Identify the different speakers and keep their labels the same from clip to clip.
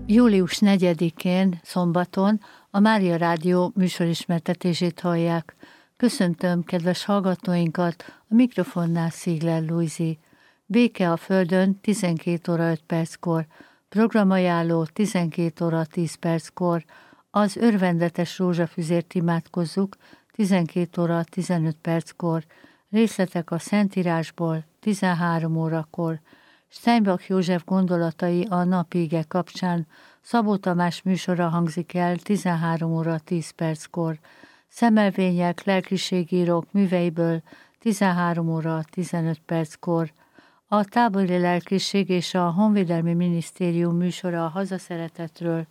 Speaker 1: Július 4-én, szombaton a Mária Rádió műsorismertetését hallják. Köszöntöm kedves hallgatóinkat, a mikrofonnál Szigler Lujzi. Béke a Földön 12 óra 5 perckor, programajánló 12 óra 10 perckor, az örvendetes rózsafüzért imádkozzuk 12 óra 15 perckor, részletek a Szentírásból 13 órakor, Steinbach József gondolatai a napige kapcsán Szabó Tamás műsora hangzik el 13 óra 10 perckor, Szemelvények, lelkiségírók műveiből 13 óra 15 perckor, a tábori lelkiség és a Honvédelmi Minisztérium műsora a hazaszeretetről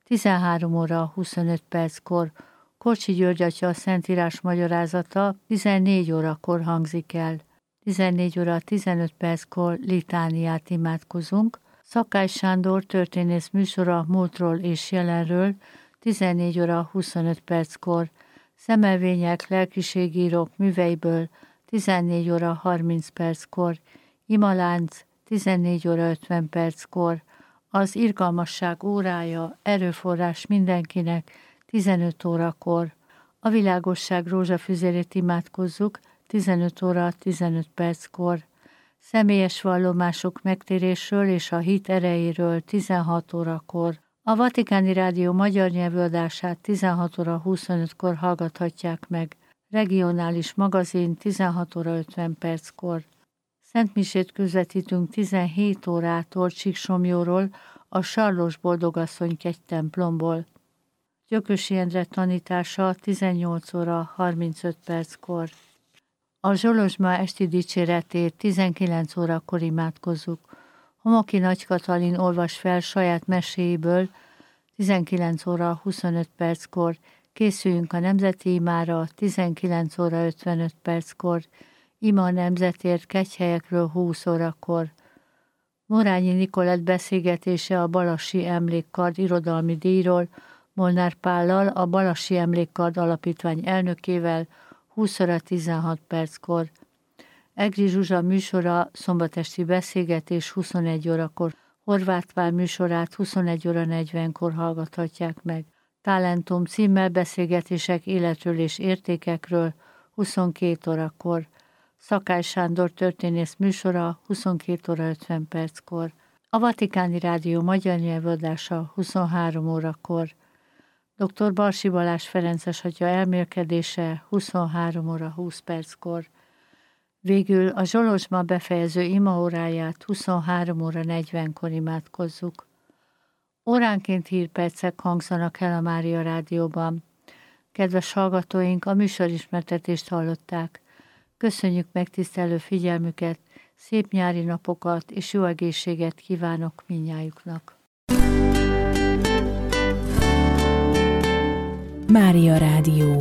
Speaker 1: 13 óra 25 perckor, Kocsi György atya Szentírás magyarázata 14 órakor hangzik el. 14 óra 15 perckor litániát imádkozunk. Szakály Sándor történész műsora múltról és jelenről 14 óra 25 perckor, Szemelvények, lelkiségírók műveiből 14 óra 30 perckor, Imalánc 14 óra 50 perckor, az irgalmasság órája, erőforrás mindenkinek 15 órakor, a világosság rózsafüzérét imádkozzuk 15 óra 15 perckor, személyes vallomások megtérésről és a hit erejéről 16 órakor, a Vatikáni Rádió magyar nyelvű adását 16 óra 25-kor hallgathatják meg, regionális magazin 16 óra 50 perckor. Szentmisét közvetítünk 17 órától Csíksomjóról, a Sarlós Boldogasszony kegytemplomból. Gyökösi Endre tanítása 18 óra 35 perckor. A Zsolozsma esti dicséretét 19 órakor imádkozzuk. Homoki Nagy Katalin olvas fel saját meséiből 19 óra 25 perckor. Készüljünk a nemzeti imára 19 óra 55 perckor. Ima a nemzetért kegyhelyekről 20 órakor. Morányi Nikolett beszélgetése a Balassi Emlékkard irodalmi díjról, Molnár Pállal, a Balassi Emlékkard alapítvány elnökével 20 óra 16 perckor. Egri Zsuzsa műsora szombatesti beszélgetés 21 órakor, Horváth Pál műsorát 21 óra 40-kor hallgathatják meg. Talentum címmel beszélgetések életről és értékekről 22 órakor. Szakály Sándor történész műsora 22 óra 50 perckor. A Vatikáni Rádió magyar nyelvű adása 23 órakor. Dr. Barsi Balázs Ferences atya elmélkedése 23 óra 20 perckor. Végül a Zsolozsma befejező imaóráját 23 óra 40-kor imádkozzuk. Óránként hírpercek hangzanak el a Mária Rádióban. Kedves hallgatóink, a műsorismertetést hallották. Köszönjük megtisztelő figyelmüket, szép nyári napokat és jó egészséget kívánok mindnyájuknak.
Speaker 2: Mária Rádió.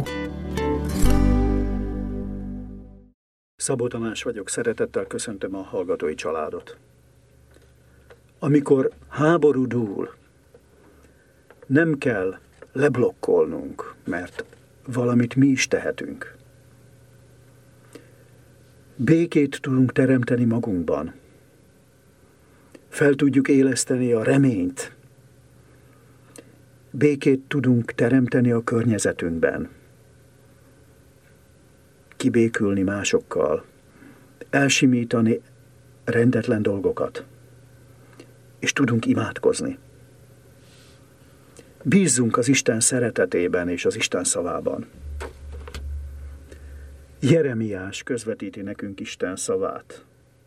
Speaker 3: Szabó Tamás vagyok, szeretettel köszöntöm a hallgatói családot. Amikor háború dúl, nem kell leblokkolnunk, mert valamit mi is tehetünk. Békét tudunk teremteni magunkban. Fel tudjuk éleszteni a reményt. Békét tudunk teremteni a környezetünkben. Kibékülni másokkal. Elsimítani rendetlen dolgokat. És tudunk imádkozni. Bízzunk az Isten szeretetében és az Isten szavában. Jeremiás közvetíti nekünk Isten szavát.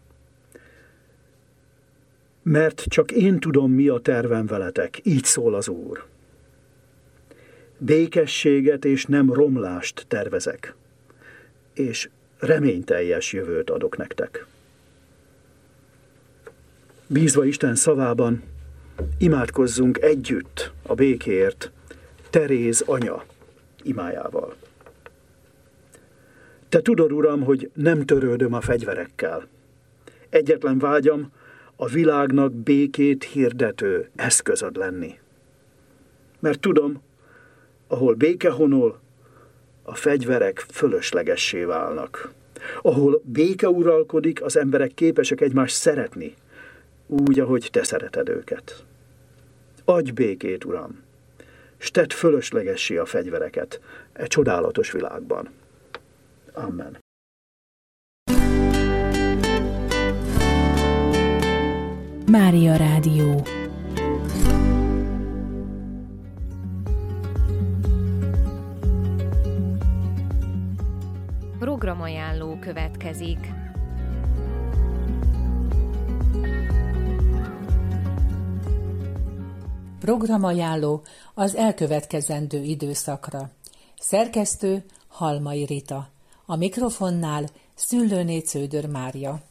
Speaker 3: Mert csak én tudom, mi a tervem veletek, így szól az Úr. Békességet és nem romlást tervezek, és reményteljes jövőt adok nektek. Bízva Isten szavában, imádkozzunk együtt a békéért Teréz anya imájával. Te tudod, Uram, hogy nem törődöm a fegyverekkel. Egyetlen vágyam a világnak békét hirdető eszközöd lenni. Mert tudom, ahol béke honol, a fegyverek fölöslegessé válnak. Ahol béke uralkodik, az emberek képesek egymást szeretni, úgy, ahogy te szereted őket. Adj békét, Uram, s tedd fölöslegessé a fegyvereket e csodálatos világban. Amen.
Speaker 2: Mária Rádió.
Speaker 4: Programajánló következik.
Speaker 5: Programajánló az elkövetkezendő időszakra. Szerkesztő Halmai Rita. A mikrofonnál Szüllőné Cződör Mária.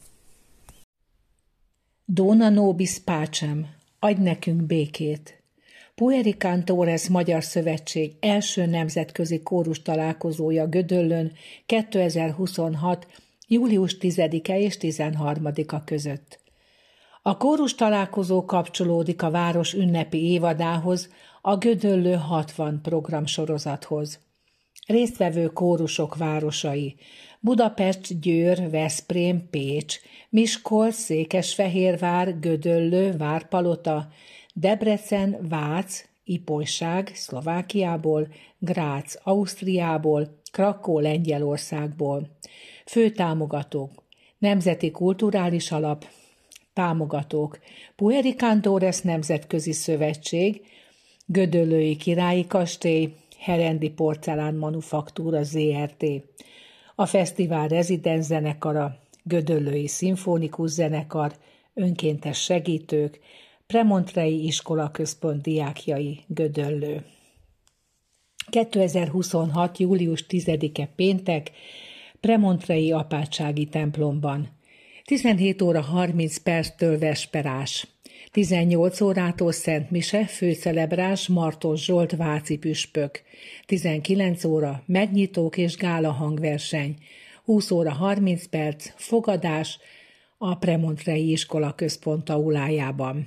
Speaker 5: Dona nobis pacem, adj nekünk békét! Pueri Cantores Magyar Szövetség első nemzetközi kórus találkozója Gödöllőn 2026. július 10-e és 13-a között. A kórus találkozó kapcsolódik a város ünnepi évadához, a Gödöllő 60 programsorozathoz. Résztvevő kórusok városai: Budapest, Győr, Veszprém, Pécs, Miskolc, Székesfehérvár, Gödöllő, Várpalota, Debrecen, Vác, Ipolyság, Szlovákiából, Grác, Ausztriából, Krakó, Lengyelországból. Főtámogatók: Nemzeti Kulturális Alap. Támogatók: Pueri Cantores Nemzetközi Szövetség, Gödöllői Királyi Kastély, Herendi Porcelán Manufaktúra Zrt. A fesztivál rezidens zenekara, Gödöllői Szimfonikus Zenekar, önkéntes segítők, Premontrei Iskolaközpont diákjai, Gödöllő. 2026. július 10-e péntek, Premontrei Apátsági templomban. 17 óra 30 perctől vesperás. 18 órától Szent Mise, főcelebrás Martos Zsolt váci püspök. 19 óra megnyitók és gála hangverseny. 20 óra 30 perc fogadás a Premontrei Iskolaközpont aulájában.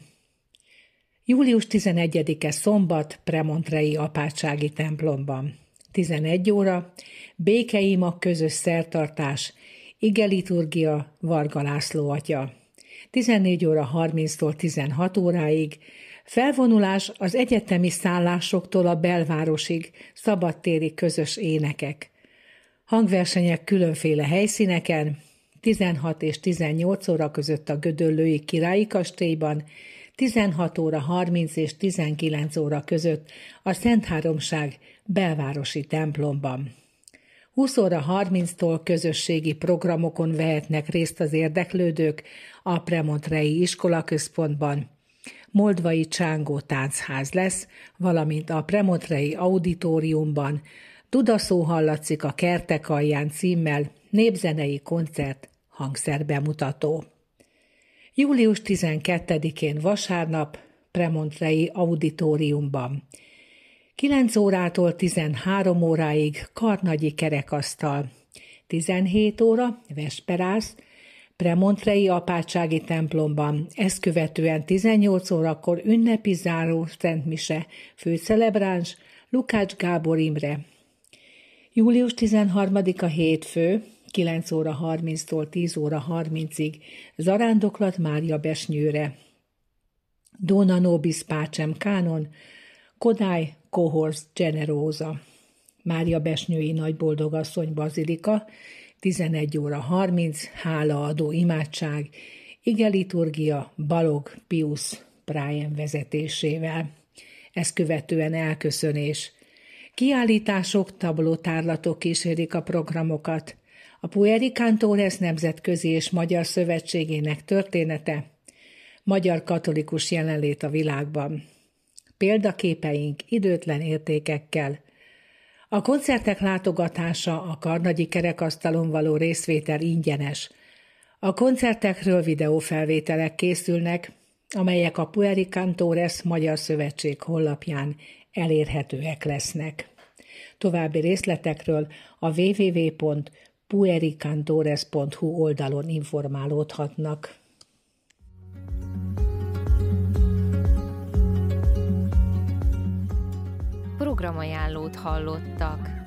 Speaker 5: Július 11-e szombat, Premontrei Apátsági templomban. 11 óra békeima közös szertartás, igeliturgia Varga László atya. 14 óra 30-tól 16 óráig felvonulás az egyetemi szállásoktól a belvárosig, szabadtéri közös énekek. Hangversenyek különféle helyszíneken, 16 és 18 óra között a Gödöllői Királyi Kastélyban, 16 óra 30 és 19 óra között a Szentháromság belvárosi templomban. 20 óra 30-tól közösségi programokon vehetnek részt az érdeklődők a Premontrei Iskolaközpontban. Moldvai Csángó táncház lesz, valamint a Premontrei Auditoriumban Dudaszó hallatszik a kertek alján címmel népzenei koncert hangszerbemutató. Július 12-én vasárnap Premontrei Auditoriumban. 9 órától 13 óráig karnagyi kerekasztal. 17 óra vesperász Premontrei Apátsági templomban, ezt követően 18 órakor ünnepi záró szentmise, főcelebráns Lukács Gábor Imre. Július 13-a hétfő, 9 óra 30-tól 10 óra 30-ig zarándoklat Mária Besnyőre. Dona nobis pacem kánon, Kodály Cohors Generosa. Mária Besnyői Nagyboldogasszony bazilika, 11 óra 30, hálaadó imádság, igeliturgia Balog Pius Brian vezetésével. Ezt követően elköszönés. Kiállítások, tablótárlatok kísérik a programokat. A Pueri Cantores Nemzetközi és Magyar Szövetségének története, magyar katolikus jelenlét a világban. Példaképeink időtlen értékekkel. A koncertek látogatása, a karnagyi kerekasztalon való részvétel ingyenes. A koncertekről videófelvételek készülnek, amelyek a Pueri Cantores Magyar Szövetség honlapján elérhetőek lesznek. További részletekről a www.puericantores.hu oldalon informálódhatnak.
Speaker 4: Programajánlót hallottak.